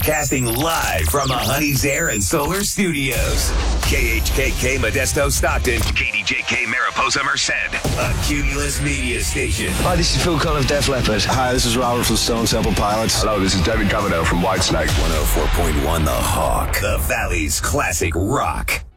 Casting live from the Honey's Air and Solar Studios. KHKK Modesto Stockton. KDJK Mariposa Merced. A Cumulus Media Station. Hi, this is Phil Collins of Def Leppard. Hi, this is Robert from Stone Temple Pilots. Hello, this is David Coverdale from Whitesnake. 104.1 The Hawk. The Valley's classic rock.